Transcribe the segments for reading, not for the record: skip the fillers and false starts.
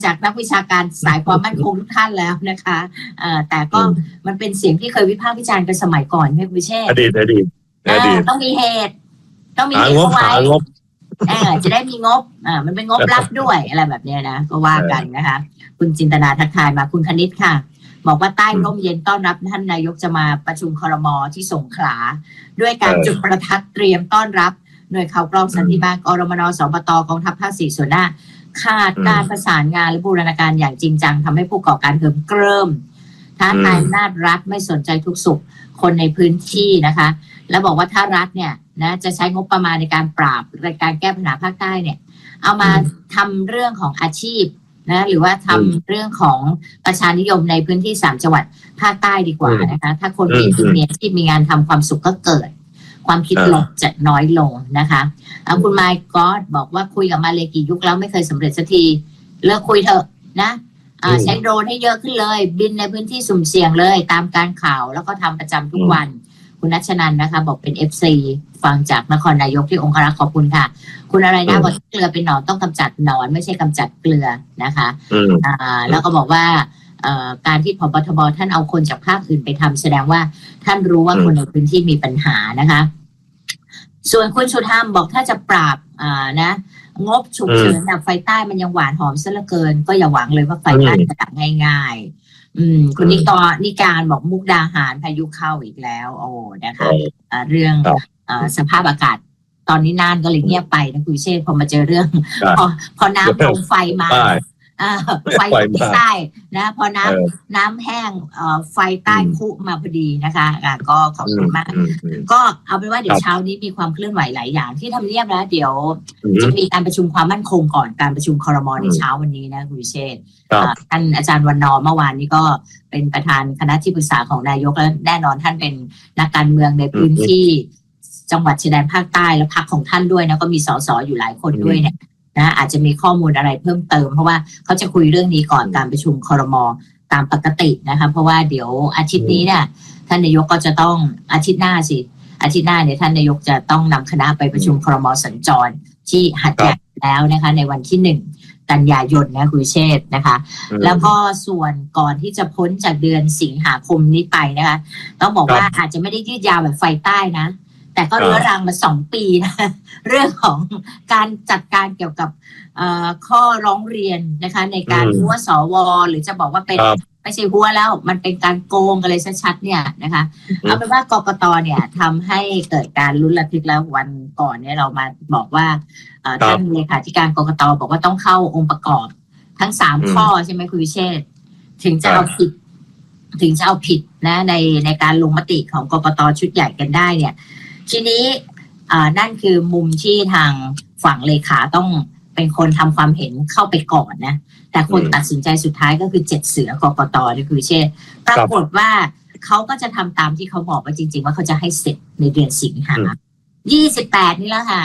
จากนักวิชาการสายความมั่นคงทุกท่านแล้วนะคะแต่ก็มันเป็นเสียงที่เคยวิพากษ์วิจารณ์กันสมัยก่อนพี่วิเชษฐ์อดีตต้องมีเหตุเอาไว้จะได้มีงบมันเป็นงบลับด้วยอะไรแบบนี้นะก็ว่ากันนะคะคุณจินตนาทักทายมาคุณคณิตค่ะบอกว่าใต้ร่มเย็นต้อนรับท่านนายกจะมาประชุมครม.ที่สงขลาด้วยการจุดประทัดเตรียมต้อนรับหน่วยข่าวกรองสันติบาลกรมน.สปต.กองทัพภาค 4ส่วนหน้าขาดการประสานงานและบูรณาการอย่างจริงจังทำให้ผู้ก่อการเหิมเกริมท้าทายอำนาจรัฐไม่สนใจทุกสุขคนในพื้นที่นะคะแล้วบอกว่าถ้ารัฐเนี่ยนะจะใช้งบประมาณในการปราบในการแก้ปัญหาภาคใต้เนี่ยเอามาทำเรื่องของอาชีพนะหรือว่าทำเรื่องของประชานิยมในพื้นที่3จังหวัดภาคใต้ดีกว่านะคะถ้าคนมีที่มีงานทำความสุขก็เกิดความคิดลบจะน้อยลงนะคะคุณไมค์ก็บอกว่าคุยกับมาเลกี่ยุคแล้วไม่เคยสำเร็จสักทีเลิกคุยเถอะนะใช้โดรนให้เยอะขึ้นเลยบินในพื้นที่สุ่มเสี่ยงเลยตามการข่าวแล้วก็ทำประจำทุกวันคุณนัชนันนะคะบอกเป็น FC ฟังจากนครนายกที่องครักษ์ขอบคุณค่ะคุณอะไรนะบอกเกลือเป็นหนอนต้องกำจัดหนอนไม่ใช่กำจัดเกลือนะคะแล้วก็บอกว่าการที่ผบ.ทบ.ท่านเอาคนจากภาคอื่นไปทำแสดงว่าท่านรู้ว่าคนในพื้นที่มีปัญหานะคะส่วนคุณสุธรรมบอกถ้าจะปราบนะงบฉุกเฉินดับไฟใต้มันยังหวานหอมซะเหลือเกินก็อย่าหวังเลยว่าไฟใต้จะดับง่ายๆคุณนิการบอกมุกดาหารพายุเข้าอีกแล้วโอ้นะคะเรื่องสภาพอากาศตอนนี้น่านก็เลยเงียบไปนะคุณเชษพอมาเจอเรื่องพอน้ำลงไฟมาไฟใต้นะพอน้ำแห้งไฟใต้คุมาพอดีนะคะก็ขอบคุณมากก็เอาเป็นว่าเดี๋ยวเช้านี้มีความเคลื่อนไหวหลายอย่างที่ทำเนียบแล้วเดี๋ยวจะมีการประชุมความมั่นคงก่อนการประชุมครม.ในเช้าวันนี้นะคุณวิเชษฐ์ท่านอาจารย์วันนอเมื่อวานนี้ก็เป็นประธานคณะที่ปรึกษาของนายกและแน่นอนท่านเป็นนักการเมืองในพื้นที่จังหวัดชายแดนภาคใต้และพรรคของท่านด้วยนะก็มีสสอยู่หลายคนด้วยเนี่ยนะอาจจะมีข้อมูลอะไรเพิ่มเติมเพราะว่าเขาจะคุยเรื่องนี้ก่อนการประชุมครม.ตามปกตินะคะเพราะว่าเดี๋ยวอาทิตย์นี้เนี่ยท่านนายกก็จะต้องอาทิตย์หน้าเนี่ยท่านนายกจะต้องนำคณะไปประชุมครม.สัญจรที่หาดใหญ่แล้วนะคะในวันที่1 กันยายนนะคุณเชษฐ์นะคะแล้วก็ส่วนก่อนที่จะพ้นจากเดือนสิงหาคมนี้ไปนะคะต้องบอกว่าอาจจะไม่ได้ยืดยาวแบบไฟใต้นะแต่ก็เรื้อรังมา2 ปีนะเรื่องของการจัดการเกี่ยวกับข้อร้องเรียนนะคะในการหัวสวหรือจะบอกว่าเป็นไม่ใช่หัวแล้วมันเป็นการโกงกันเลยชัดๆเนี่ยนะคะเอาเป็นว่ากกต.เนี่ยทำให้เกิดการลุ้นระทึกแล้ววันก่อนเนี่ยเรามาบอกว่าท่านเลขาธิการกกต.บอกว่าต้องเข้าองค์ประกอบทั้ง3ข้อใช่ไหมคุณวิเชษฐ์ถึงจะเอาผิดนะในการลงมติของกกต.ชุดใหญ่กันได้เนี่ยทีนี้นั่นคือมุมที่ทางฝั่งเลขาต้องเป็นคนทำความเห็นเข้าไปก่อนนะแต่คนตัดสินใจสุดท้ายก็คือ7เสือกกต.นี่คือเช่นปรากฏว่าเขาก็จะทำตามที่เขาบอกว่าจริงๆว่าเขาจะให้เสร็จในเดือนสิงหา28นี่แล้วค่ะ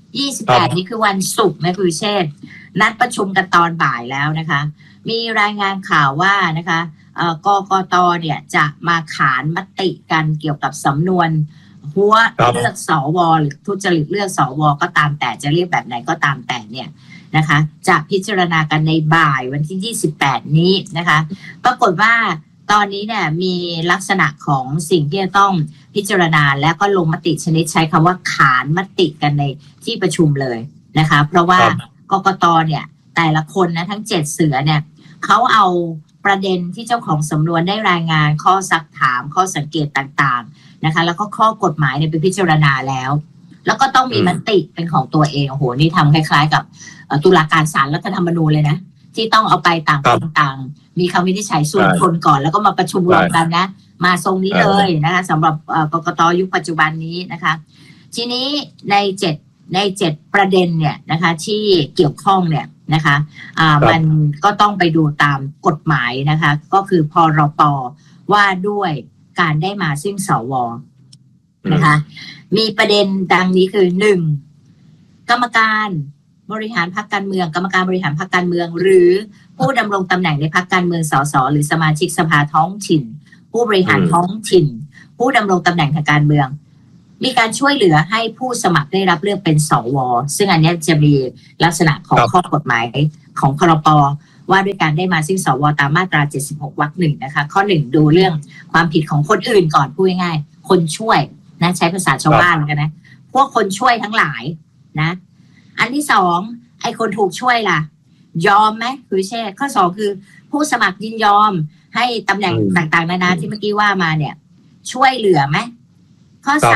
28นี่คือวันศุกร์นะคือเช่นนัดประชุมกันตอนบ่ายแล้วนะคะมีรายงานข่าวว่านะคะกกต.เนี่ยจะมาขานมติกันเกี่ยวกับสำนวนหัวเลือกสวหรือทุจริตเลือกสวก็ตามแต่จะเรียกแบบไหนก็ตามแต่เนี่ยนะคะจะพิจารณากันในบ่ายวันที่28นี้นะคะปรากฏว่าตอนนี้เนี่ยมีลักษณะของสิ่งที่จะต้องพิจารณาและก็ลงมติชนิดใช้คำว่าขานมติกันในที่ประชุมเลยนะคะเพราะว่ากกต.เนี่ยแต่ละคนนะทั้ง7เสือเนี่ยเขาเอาประเด็นที่เจ้าของสำนวนได้รายงานข้อซักถามข้อสังเกตต่างๆนะคะแล้วก็ข้อกฎหมายเนี่ยไปพิจารณาแล้วก็ต้องมีมติเป็นของตัวเองโอ้โหนี่ทำคล้ายๆกับตุลาการศาลรัฐธรรมนูญเลยนะที่ต้องเอาไปต่างคนต่างมีคำวินิจฉัยส่วนคนก่อนแล้วก็มาประชุมรวมกันนะมาทรงนี้เลยนะคะสำหรับกกต.ยุคปัจจุบันนี้นะคะทีนี้ใน7ประเด็นเนี่ยนะคะที่เกี่ยวข้องเนี่ยนะคะมันก็ต้องไปดูตามกฎหมายนะคะก็คือพรป.ว่าด้วยการได้มาซึ่งสวนะคะมีประเด็นดังนี้คือ1กรรมการบริหารพรรคการเมืองกรรมการบริหารพรรคการเมืองหรือผู้ดำรงตำแหน่งในพรรคการเมืองสสหรือสมาชิกสภาท้องถิ่นผู้บริหารท้องถิ่นผู้ดำรงตำแหน่งทางการเมืองมีการช่วยเหลือให้ผู้สมัครได้รับเลือกเป็นสวซึ่งอันนี้จะมีลักษณะของข้อกฎหมายของพรปว่าด้วยการได้มาซึ่งสวตามมาตรา76 วรรค 1นะคะข้อ 1ดูเรื่องความผิดของคนอื่นก่อนพูดง่ายๆคนช่วยนะใช้ภาษาชาวบ้านกันนะพวกคนช่วยทั้งหลายนะอันที่2ไอ้คนถูกช่วยล่ะยอมไหมคุณเชษข้อ2คือผู้สมัครยินยอมให้ตำแหน่งต่างๆนานาที่เมื่อกี้ว่ามาเนี่ยช่วยเหลือไหมข้อ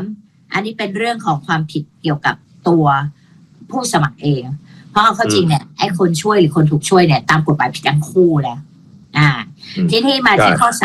3อันนี้เป็นเรื่องของความผิดเกี่ยวกับตัวผู้สมัครเองเพราะเอาจริงเนี่ยไอ้คนช่วยหรือคนถูกช่วยเนี่ยตามกฎหมายผิดทั้งคู่แล้วที่นี่มาที่ข้อ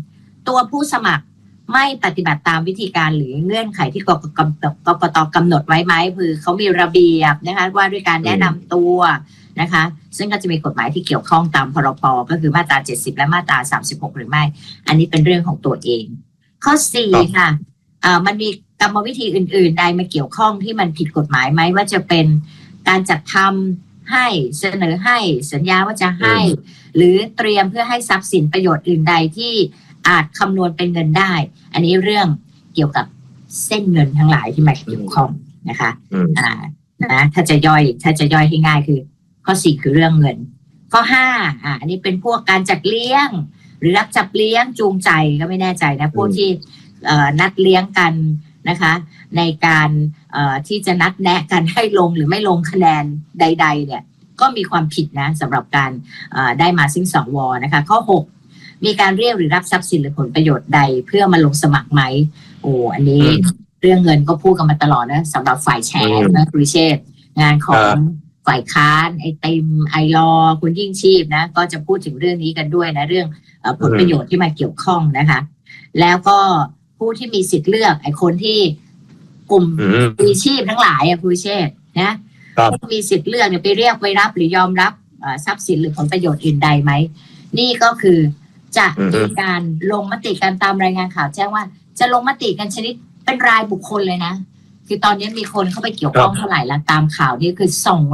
3ตัวผู้สมัครไม่ปฏิบัติตามวิธีการหรือเงื่อนไขที่กกต.กำหนดไว้ไหมคือเขามีระเบียบนะคะว่าด้วยการแนะนำตัวนะคะซึ่งก็จะมีกฎหมายที่เกี่ยวข้องตามพรบ.ก็คือมาตรา70และมาตรา36หรือไม่อันนี้เป็นเรื่องของตัวเองข้อ4ค่ะมันมีกรรมวิธีอื่นๆใดมาเกี่ยวข้องที่มันผิดกฎหมายไหมว่าจะเป็นการจัดทำให้เสนอให้สัญญาว่าจะให้หรือเตรียมเพื่อให้ทรัพย์สินประโยชน์อื่นใดที่อาจคำนวณเป็นเงินได้อันนี้เรื่องเกี่ยวกับเส้นเงินทั้งหลายที่มาเกี่ยวข้องนะคะถ้าจะย่อยให้ง่ายคือข้อ4คือเรื่องเงินข้อ5อันนี้เป็นพวกการจัดเลี้ยงหรือรับจับเลี้ยงจูงใจก็ไม่แน่ใจนะพวกที่นัดเลี้ยงกันนะคะในการที่จะนัดแนะกันให้ลงหรือไม่ลงคะแนนใดๆเนี่ยก็มีความผิดนะสำหรับการได้มาซึ่งสวนะคะข้อ6มีการเรียกหรือรับทรัพย์สินหรือผลประโยชน์ใดเพื่อมาลงสมัครไหมอันนี้เรื่องเงินก็พูดกันมาตลอดนะสำหรับฝ่ายแชร์นะคุณเชษงานของฝ่ายค้านไอติมไอรอคุณยิ่งชีพนะก็จะพูดถึงเรื่องนี้กันด้วยนะเรื่องผลประโยชน์ที่มาเกี่ยวข้องนะคะแล้วก็ผู้ที่มีสิทธิ์เลือกไอคนที่กลุ่มมีชีพทั้งหลายคุณเชษนะผู้มีสิทธิ์เลือกเนี่ยไปเรียกไปรับหรือยอมรับทรัพย์สินหรือผลประโยชน์อื่นใดไหมนี่ก็คือจะมีการลงมติกันตามรายงานข่าวแจ้งว่าจะลงมติกันชนิดเป็นรายบุคคลเลยนะคือตอนนี้มีคนเข้าไปเกี่ยวข้องเท่าไหร่แล้วตามข่าวนี่คือ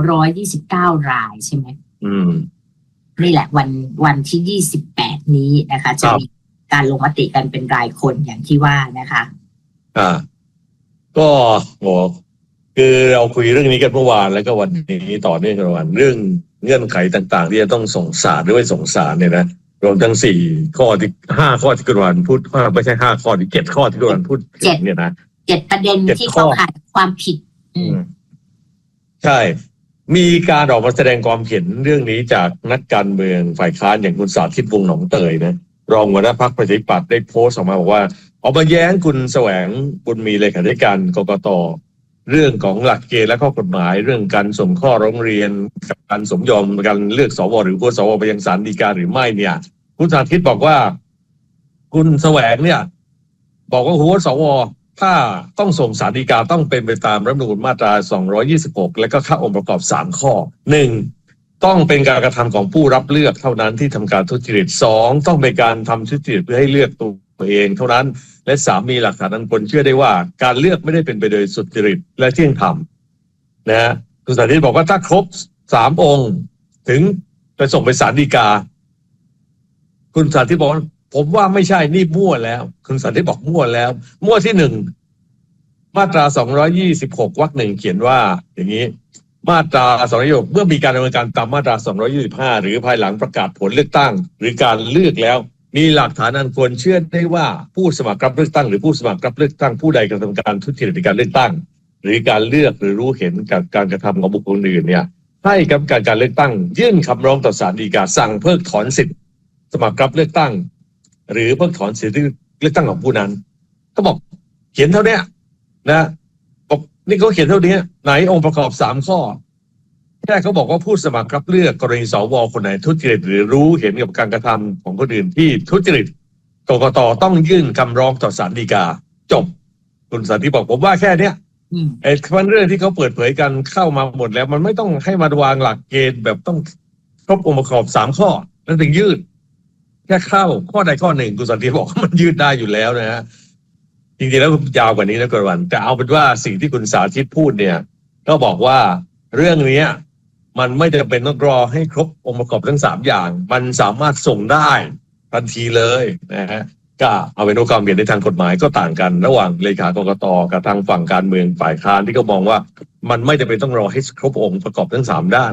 229 รายใช่ไหมนี่แหละวันที่28นี้นะคะจะมีการลงมติกันเป็นรายคนอย่างที่ว่านะคะก็คือเราคุยเรื่องนี้กันเมื่อวานแล้วก็วันนี้ต่อเนื่องกันวันเรื่องเงื่อนไขต่างๆที่จะต้องส่งศาลหรือไม่ส่งศาลเนี่ยนะรวมทั้ง4 ข้อที่5 ข้อที่คุณวันพูดไม่ใช่5 ข้อที่7 ข้อที่คุณวันพูดเนี่ยนะ 7 ประเด็นที่เข้าข่ายความผิดใช่มีการออกมาแสดงความเห็นเรื่องนี้จากนักการเมืองฝ่ายค้านอย่างคุณสาธิต วงศ์หนองเตยนะรองหัวหน้าพรรคประชาธิปัตย์ได้โพสต์ออกมาบอกว่าออกมาแย้งคุณแสวงบุญมีเลขาธิการกกต.เรื่องของหลักเกณฑ์และข้อกฎหมายเรื่องการส่งข้อร้องเรียนการสมยอมการเลือกสวหรือผู้สวไปยังศาลฎีกาหรือไม่เนี่ยคุณสาธิตบอกว่าคุณแสวงเนี่ยบอกว่าหัวสวถ้าต้องส่งศาลฎีกาต้องเป็นไปตามรัฐธรรมนูญมาตรา226และก็ค่าองค์ประกอบ3 ข้อ 1ต้องเป็นการกระทำของผู้รับเลือกเท่านั้นที่ทำการทุจริต2ต้องเป็นการทำทุจริตเพื่อให้เลือกตัวเองเท่านั้นและ3มีหลักฐานอันควรเชื่อได้ว่าการเลือกไม่ได้เป็นไปโดยสุจริตและเที่ยงธรรมนะฮะคุณสาธิตบอกว่าถ้าครบ3 องค์ถึงไปส่งไปศาลฎีกาคุณสาธิตบอกว่าผมว่าไม่ใช่นี่มั่วแล้วคุณสาธิตบอกมั่วแล้วมั่วที่1มาตรา226 วรรค 1เขียนว่าอย่างนี้มาตรา226เมื่อมีการดำเนินการตามมาตรา225หรือภายหลังประกาศผลเลือกตั้งหรือการเลือกแล้วมีหลักฐานอันควรเชื่อได้ว่าผู้สมัครรับเลือกตั้งหรือผู้สมัครรับเลือกตั้งผู้ใดกระทำการทุจริตในการเลือกตั้งหรือการเลือกหรือรู้เห็นกับการกระทำของบุคคลอื่นเนี่ยให้กรรมการเลือกตั้งยื่นคำร้องต่อศาลฎีกาสั่งเพิกถอนสิทธิสมัครรับเลือกตั้งหรือเพิกถอนสิทธิเลือกตั้งของผู้นั้นก็บอกเขียนเท่านี้นะบอกนี่เขาเขียนเท่านี้ไหนองค์ประกอบ3 ข้อแค่เขาบอกว่าผู้สมัครรับเลือกกรณีสวคนไหนทุจริตหรือรู้เห็นกับการกระทำของคนอื่นที่ทุจริตกกต.ต้องยื่นคำร้องต่อศาลฎีกาจบคุณสันติบอกผมว่าแค่เนี้ยเรื่องที่เขาเปิดเผยกันเข้ามาหมดแล้วมันไม่ต้องให้มาวางหลักเกณฑ์แบบต้องครบองค์ประกอบ3 ข้อแล้วถึงยื่นแค่เข้าข้อใดข้อหนึ่งคุณสันติบอกว่ามันยื่นได้อยู่แล้วนะฮะจริงๆแล้วยาวกว่านี้นะกรวันแต่เอาเป็นว่าสิ่งที่คุณสาธิตพูดเนี่ยก็บอกว่าเรื่องนี้มันไม่จำเป็นต้องรอให้ครบองค์ประกอบทั้ง3 อย่างมันสามารถส่งได้ทันทีเลยนะฮะก็เอาเป็นความเห็นในทางกฎหมายก็ต่างกันระหว่างเลขากกต.กับทางฝั่งการเมืองฝ่ายค้านที่เขามองว่ามันไม่จำเป็นต้องรอให้ครบองค์ประกอบทั้ง3 ด้าน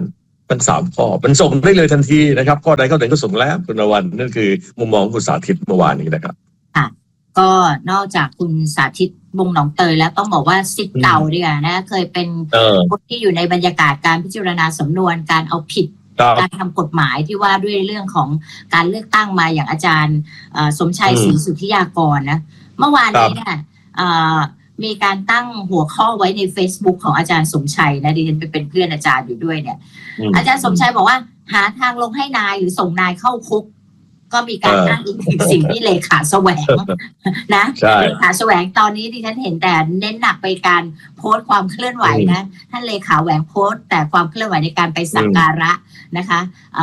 มัน3 ข้อมันส่งได้เลยทันทีนะครับข้อใดข้อหนึ่งก็ส่งแล้วคุณวันนั่นคือมุมมองคุณสาธิตเมื่อวานนี้นะครับก็นอกจากคุณสาธิตวงศ์หนองเตยแล้วต้องบอกว่าศิษย์เก่าด้วยนะเคยเป็นคนที่อยู่ในบรรยากาศการพิจารณาสำนวนการเอาผิดการทำกฎหมายที่ว่าด้วยเรื่องของการเลือกตั้งมาอย่างอาจารย์สมชัยศรีสุทธิยากรนะเมื่อวานนี้เนี่ยมีการตั้งหัวข้อไว้ใน Facebook ของอาจารย์สมชัยนะดิฉันเป็นเพื่อนอาจารย์อยู่ด้วยเนี่ยอาจารย์สมชัยบอกว่าหาทางลงให้นายหรือส่งนายเข้าคุกก็มีการอ้างอิงถึงสิ่งที่เลขาแสวงนะเลขาแสวงตอนนี้ที่ฉันเห็นแต่เน้นหนักไปการโพสต์ความเคลื่อนไหวนะท่านเลขาแหวงโพสต์แต่ความเคลื่อนไหวในการไปสักการะนะคะ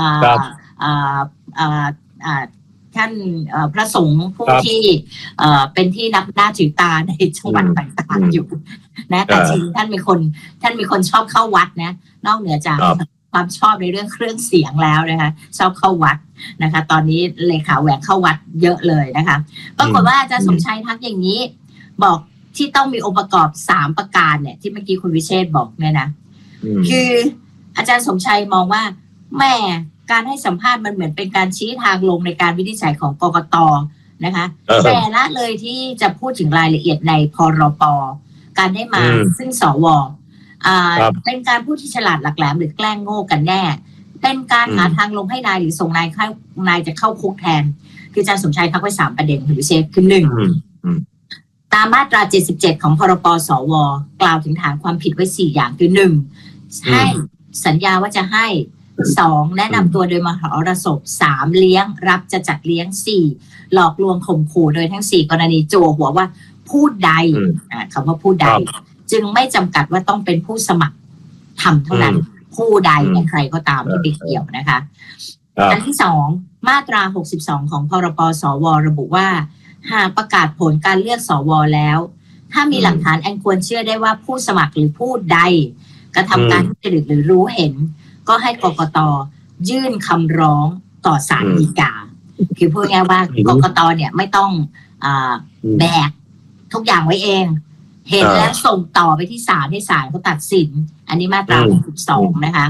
ท่านพระสงฆ์ผู้ที่เป็นที่นับหน้าถือตาในจังหวัดต่างๆอยู่นะแต่จริงท่านมีคนชอบเข้าวัดนะนอกเหนือจากความชอบในเรื่องเครื่องเสียงแล้วนะคะชอบเข้าวัดนะคะตอนนี้เลขาแหวงเข้าวัดเยอะเลยนะคะปรากฏว่าอาจารย์สมชัยทักอย่างนี้บอกที่ต้องมีองค์ประกอบ3ประการเนี่ยที่เมื่อกี้คุณวิเชษฐ์บอกเนี่ยนะคืออาจารย์สมชัยมองว่าแม่การให้สัมภาษณ์มันเหมือนเป็นการชี้ทางลงในการวินิจฉัยของกกต.นะคะแต่ละเลยที่จะพูดถึงรายละเอียดในพรป.การได้มาซึ่งสว.เป็นการพูดที่ฉลาดหลักแหลมหรือแกล้งโง่กันแน่เป็นการหาทางลงให้นายหรือส่งนายจะเข้าคุกแทนคืออาจารย์สมชัยทักไว้3ประเด็นคุณวิเชษฐ์คือ1ตามมาตรา77ของพรป.สว.กล่าวถึงฐานความผิดไว้4อย่างคือ1ให้สัญญาว่าจะให้2แนะนำตัวโดยมหรสพ3เลี้ยงรับจะจัดเลี้ยง4หลอกลวงข่มขู่โดยทั้ง4กรณีจั่วหัวว่าผู้ใดคำว่าผู้ใดจึงไม่จำกัดว่าต้องเป็นผู้สมัครทำเท่านั้นผู้ใดใครก็ตามที่ไปเกี่ยวนะคะอันที่2มาตรา62ของพรป.สว.ระบุว่าหากประกาศผลการเลือกสว.แล้วถ้ามีหลักฐานอันควรเชื่อได้ว่าผู้สมัครหรือผู้ใดกระทำการทุจริตหรือรู้เห็นก็ให้กกต.ยื่นคำร้องต่อศาลฎีกาคือพูดง่ายว่ากกต.เนี่ยไม่ต้องแบกทุกอย่างไว้เองเห็นแล้วส่งต่อไปที่ศาลให้ศาลเขาตัดสินอันนี้มาตรา62นะคะ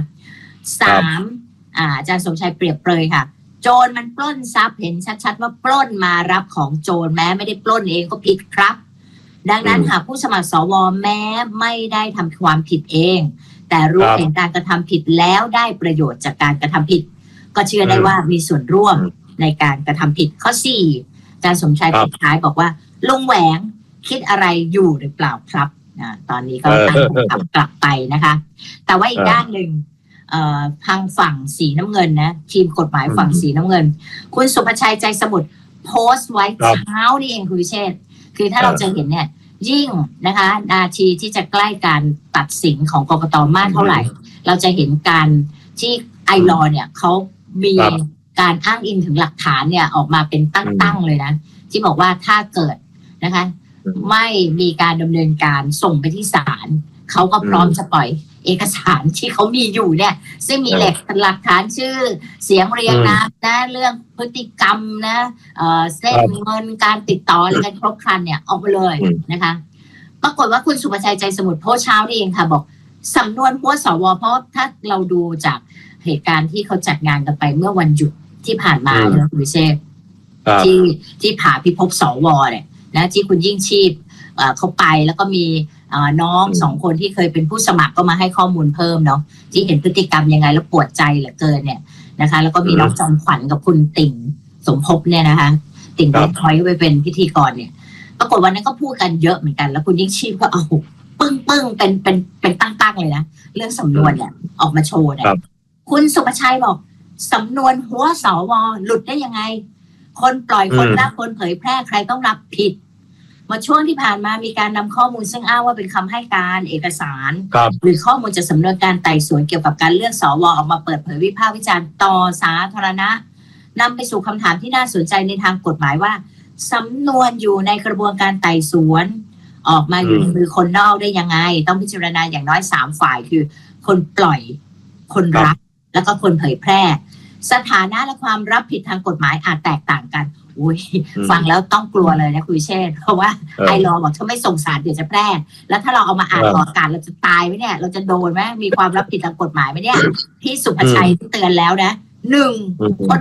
3อาจารย์สมชัยเปรียบเปรยค่ะโจรมันปล้นทรัพย์เห็นชัดๆว่าปล้นมารับของโจรแม้ไม่ได้ปล้นเองก็ผิดครับดังนั้นหากผู้สมัครสว.แม้ไม่ได้ทำความผิดเองแต่รู้เห็นการกระทำผิดแล้วได้ประโยชน์จากการกระทำผิดก็เชื่อได้ว่ามีส่วนร่วมในการกระทำผิดข้อ4อาจารย์สมชัยปิดท้ายบอกว่าลุงแหวงคิดอะไรอยู่หรือเปล่าครับตอนนี้ก็ตั้งคำถามกลับไปนะคะแต่ว่าอีกด้านหนึ่งทางฝั่งสีน้ำเงินนะทีมกฎหมายฝั่งสีน้ำเงินคุณสุภชัยใจสมุทรโพสต์ไว้เช้านี่เองคุณวิเชษฐ์คือถ้าเราจะเห็นเนี่ยยิ่งนะคะนาทีที่จะใกล้การตัดสินของกกต.มากเท่าไหร่เราจะเห็นการที่ไอลอเนี่ยเขามีการอ้างอิงถึงหลักฐานเนี่ยออกมาเป็นตั้งๆเลยนะที่บอกว่าถ้าเกิดนะคะไม่มีการดำเนินการส่งไปที่ศาลเขาก็พร้อมจะปล่อยเอกสารที่เขามีอยู่เนี่ยซึ่งมีหลักฐานชื่อเสียงเรียงนามนะเรื่องพฤติกรรมนะเส้นเงินการติดต่ออะไรกันครบครันเนี่ยออกมาเลยนะคะปรากฏว่าคุณสุภชัยใจสมุทรโพสต์เช้านี่เองค่ะบอกสำนวนหัวสว.เพราะถ้าเราดูจากเหตุการณ์ที่เขาจัดงานกันไปเมื่อวันหยุดที่ผ่านมานะคุณวิเชษฐ์ที่ผาพิภพสว.เนี่ยนะที่คุณยิ่งชีพเขาไปแล้วก็มีน้อง2คนที่เคยเป็นผู้สมัครก็มาให้ข้อมูลเพิ่มเนาะที่เห็นพฤติกรรมยังไงแล้วปวดใจเหลือเกินเนี่ยนะคะแล้วก็มีน้องจอมขวัญกับคุณติ่งสมภพเนี่ยนะคะติ่งได้คอยไปเป็นพิธีกรเนี่ยปรากฏวันนั้นก็พูดกันเยอะเหมือนกันแล้วคุณยิ่งชีพก็เอาปึ้งเป็นตั้งเลยนะเรื่องสำนวนเนี่ยออกมาโชว์เนี่ยคุณสุภชัยบอกสำนวนหัวสว.หลุดได้ยังไงคนปล่อยคนรับคนเผยแพร่ใครต้องรับผิดมาช่วงที่ผ่านมามีการนำข้อมูลซึ่งอ้างว่าเป็นคำให้การเอกสารหรือข้อมูลจากสำนวนการไต่สวนเกี่ยวกับการเลือกสว.ออกมาเปิดเผยวิพากษ์วิจารณ์ต่อสาธารณะนำไปสู่คำถามที่น่าสนใจในทางกฎหมายว่าสำนวนอยู่ในกระบวนการไต่สวนออกมาอยู่ในมือคนนอกได้ยังไงต้องพิจารณาอย่างน้อย3ฝ่ายคือคนปล่อยคนรับแล้วก็คนเผยแพร่สถานะและความรับผิดทางกฎหมายอาจแตกต่างกันอุ้ยฟังแล้วต้องกลัวเลยนะคุณเชษฐ์เพราะว่าไอรอบอกถ้าไม่ส่งสารเดี๋ยวจะแพร่แล้วถ้าเราเอามาอ่านออกอากาศเราจะตายไหมเนี่ยเราจะโดนไหมมีความรับผิดทางกฎหมายไหมเนี่ยพี่สุภชัยเตือนแล้วนะ1 คน